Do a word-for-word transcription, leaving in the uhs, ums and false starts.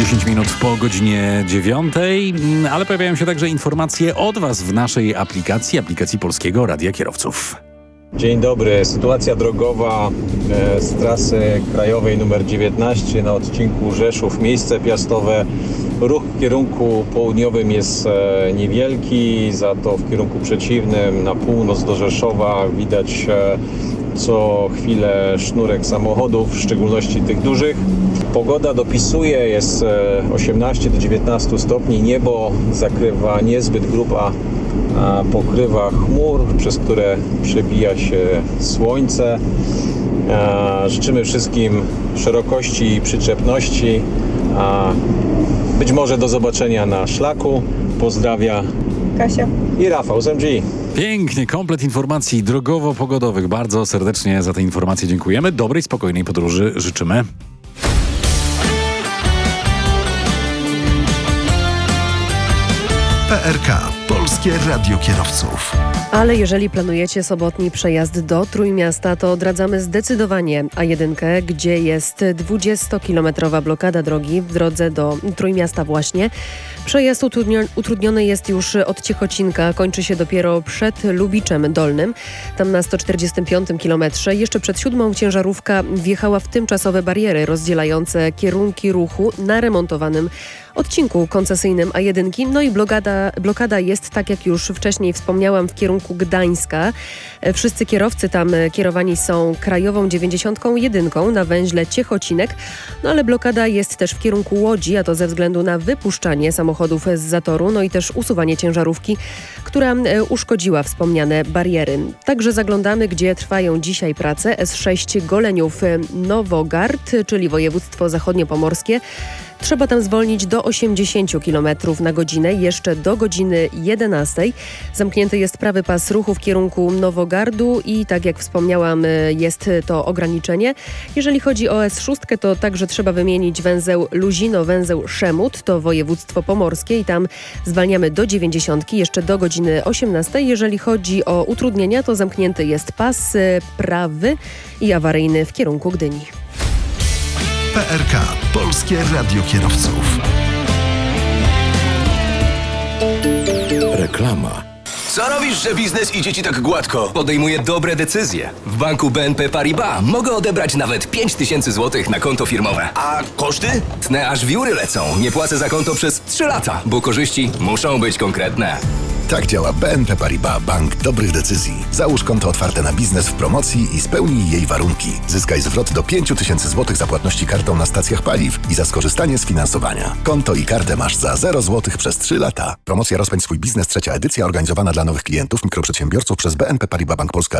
dziesięć minut po godzinie dziewiątej, ale pojawiają się także informacje od Was w naszej aplikacji, aplikacji Polskiego Radia Kierowców. Dzień dobry. Sytuacja drogowa z trasy krajowej numer dziewiętnaście na odcinku Rzeszów, miejsce Piastowe. Ruch w kierunku południowym jest niewielki, za to w kierunku przeciwnym na północ do Rzeszowa widać co chwilę sznurek samochodów, w szczególności tych dużych. Pogoda dopisuje, jest osiemnaście do dziewiętnastu stopni, niebo zakrywa niezbyt gruba pokrywa chmur, przez które przebija się słońce. Życzymy wszystkim szerokości i przyczepności. Być może do zobaczenia na szlaku. Pozdrawia Kasia i Rafał z M G. Pięknie, komplet informacji drogowo-pogodowych. Bardzo serdecznie za te informacje dziękujemy. Dobrej, spokojnej podróży życzymy. P R K. Polskie Radio Kierowców. Ale jeżeli planujecie sobotni przejazd do Trójmiasta, to odradzamy zdecydowanie A jeden, gdzie jest dwudziestokilometrowa blokada drogi w drodze do Trójmiasta właśnie. Przejazd utrudniony jest już od Ciechocinka, kończy się dopiero przed Lubiczem Dolnym. Tam na sto czterdziestym piątym kilometrze jeszcze przed siódmą ciężarówka wjechała w tymczasowe bariery rozdzielające kierunki ruchu na remontowanym odcinku koncesyjnym A jeden. No i blokada, blokada jest, tak jak już wcześniej wspomniałam, w kierunku Gdańska. Wszyscy kierowcy tam kierowani są krajową dziewięćdziesiątką jedynką na węźle Ciechocinek, no ale blokada jest też w kierunku Łodzi, a to ze względu na wypuszczanie samochodów z zatoru, no i też usuwanie ciężarówki, która uszkodziła wspomniane bariery. Także zaglądamy, gdzie trwają dzisiaj prace. S sześć Goleniów-Nowogard, czyli województwo zachodniopomorskie. Trzeba tam zwolnić do osiemdziesięciu kilometrów na godzinę, jeszcze do godziny jedenastej. Zamknięty jest prawy pas ruchu w kierunku Nowogardu i tak jak wspomniałam, jest to ograniczenie. Jeżeli chodzi o S sześć, to także trzeba wymienić węzeł Luzino, węzeł Szemut, to województwo pomorskie i tam zwalniamy do dziewięćdziesiątki, jeszcze do godziny osiemnastej. Jeżeli chodzi o utrudnienia, to zamknięty jest pas prawy i awaryjny w kierunku Gdyni. P R K. Polskie Radio Kierowców. Reklama. Co robisz, że biznes idzie ci tak gładko? Podejmuję dobre decyzje. W banku B N P Paribas mogę odebrać nawet pięć tysięcy złotych na konto firmowe. A koszty? Tnę aż wióry lecą. Nie płacę za konto przez trzy lata, bo korzyści muszą być konkretne. Tak działa B N P Paribas, bank dobrych decyzji. Załóż konto otwarte na biznes w promocji i spełnij jej warunki. Zyskaj zwrot do pięć tysięcy złotych za płatności kartą na stacjach paliw i za skorzystanie z finansowania. Konto i kartę masz za zero złotych przez trzy lata. Promocja Rozpędź swój biznes, trzecia edycja, organizowana dla nowych klientów, mikroprzedsiębiorców przez B N P Paribas Bank Polska